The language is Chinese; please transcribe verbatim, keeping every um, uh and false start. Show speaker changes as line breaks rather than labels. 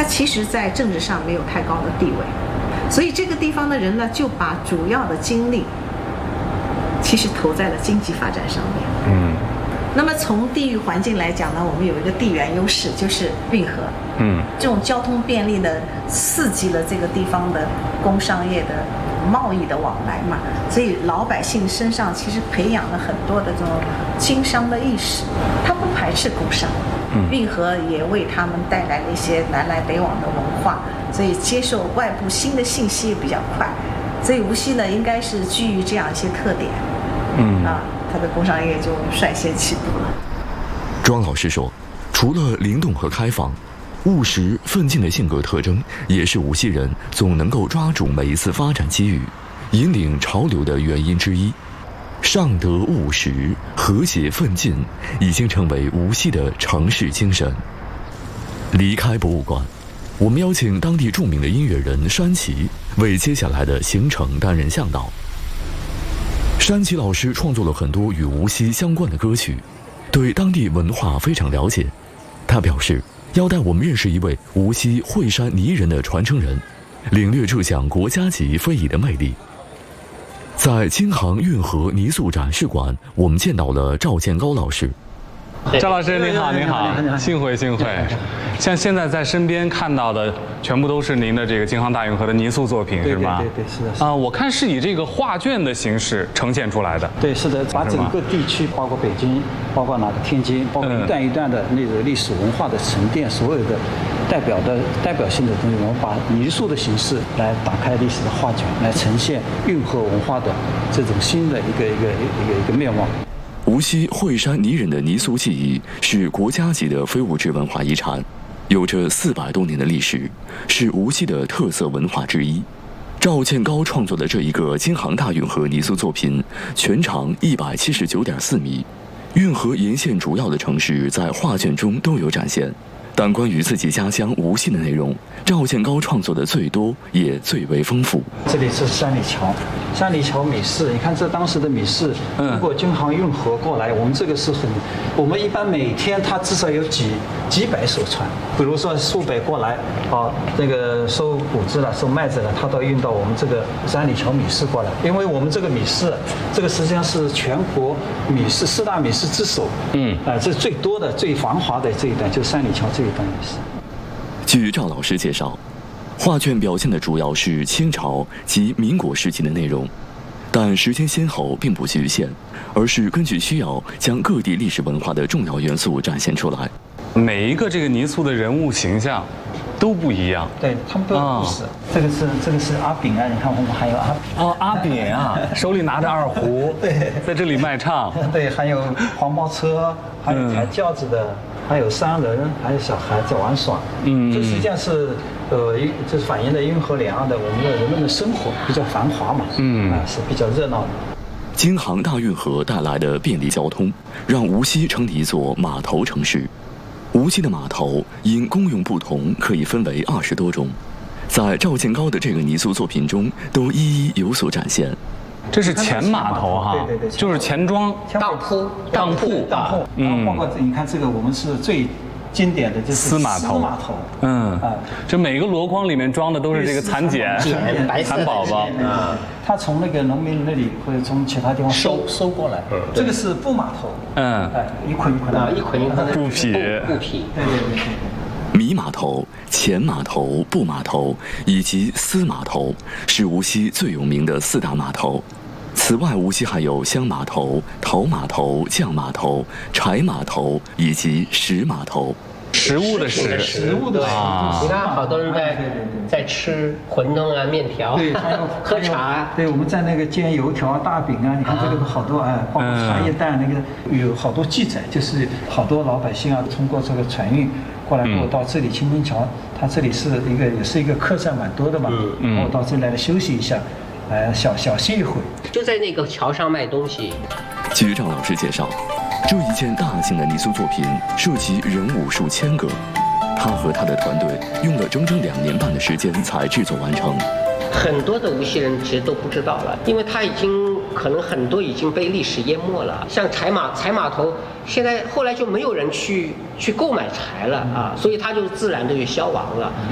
其实在政治上没有太高的地位，所以这个地方的人呢，就把主要的精力其实投在了经济发展上面。嗯。那么从地域环境来讲呢，我们有一个地缘优势，就是运河。嗯。这种交通便利呢，刺激了这个地方的工商业的贸易的往来嘛，所以老百姓身上其实培养了很多的这种经商的意识，他不排斥工商。嗯。运河也为他们带来了一些南来北往的文化，所以接受外部新的信息也比较快。所以无锡呢，应该是基于这样一些特点。嗯。啊。它的工商业就率先起步了。
庄老师说，除了灵动和开放，务实奋进的性格特征，也是无锡人总能够抓住每一次发展机遇、引领潮流的原因之一。上德务实、和谐奋进，已经成为无锡的城市精神。离开博物馆，我们邀请当地著名的音乐人山崎为接下来的行程担任向导。山崎老师创作了很多与无锡相关的歌曲，对当地文化非常了解。他表示要带我们认识一位无锡惠山泥人的传承人，领略这项国家级非遗的魅力。在京杭运河泥塑展示馆，我们见到了赵建高老师。
赵老师您好，您好，幸会幸会。像现在在身边看到的，全部都是您的这个京杭大运河的泥塑作品，是吗？
对对对，是的。啊，
我看是以这个画卷的形式呈现出来的。
对，是的，把整个地区，包括北京，包括哪个天津，包括一段一段的那个历史文化的沉淀，所有的代表的代表性的东西，我们把泥塑的形式来打开历史的画卷，来呈现运河文化的这种新的一个一个一个一个面貌。
无锡惠山泥人的泥塑技艺是国家级的非物质文化遗产，有着四百多年的历史，是无锡的特色文化之一。赵建高创作的这一个京杭大运河泥塑作品，全长一百七十九点四米，运河沿线主要的城市在画卷中都有展现。但关于自己家乡无锡的内容，赵建高创作的最多也最为丰富。
这里是三里桥，三里桥米市，你看这当时的米市，如果京杭运河过来，我们这个是很，我们一般每天它至少有几几百艘船，比如说苏北过来，啊，这个收谷子了、收麦子了，它都运到我们这个三里桥米市过来，因为我们这个米市，这个实际上是全国米市四大米市之首，嗯，啊、呃，这最多的、最繁华的这一段就是三里桥这。
据赵老师介绍，画卷表现的主要是清朝及民国时期的内容，但时间先后并不局限，而是根据需要将各地历史文化的重要元素展现出来。
每一个这个泥塑的人物形象都不一样，
对他们都有故事。哦、这个是这个是阿炳啊，你看我们还有阿
哦阿炳啊，手里拿着二胡，
对，
在这里卖唱。
对，还有黄包车，还有抬轿子的。嗯，还有商人，还有小孩在玩耍，嗯，这实际上是，呃，这是反映了运河两岸的我们的人们的生活比较繁华嘛，嗯，啊是比较热闹的。
京杭大运河带来的便利交通，让无锡成了一座码头城市。无锡的码头因功用不同，可以分为二十多种，在赵建高的这个泥塑作品中，都一一有所展现。
这是前码头哈，
对对对，
就是钱庄、
当铺、
当铺、
当铺，嗯，包括你看这个，我们是最经典的就是
丝码头，
码头，
嗯，啊，这每个箩筐里面装的都是这个蚕茧、蚕宝宝，
啊，他从那个农民那里或者从其他地方收收过来，这个是布码头，嗯，哎，一捆一捆的，
一捆一捆的
布匹，
布匹，
对对对对。
米码头、钱码头、布码头以及丝码头是无锡最有名的四大码头。此外，无锡还有香码头、陶码头、匠码头、柴码头以及石码头。
食物的食，
食物的食。
你看，好多人在在吃馄饨啊、面条，
对，还有
喝茶。
对，我们在那个煎油条啊、大饼啊，你看这个好多哎，包括茶叶蛋那个有好多记载，就是好多老百姓啊，通过这个船运过来，过到这里清明桥，它这里是一个也是一个客栈蛮多的嘛，然后到这里来休息一下。哎，小小歇一会，
就在那个桥上卖东西。
据赵老师介绍，这一件大型的泥塑作品涉及人物数千个，他和他的团队用了整整两年半的时间才制作完成。
很多的无锡人其实都不知道了，因为他已经可能很多已经被历史淹没了。像柴码柴码头，现在后来就没有人去去购买柴了啊，所以它就自然的就消亡了。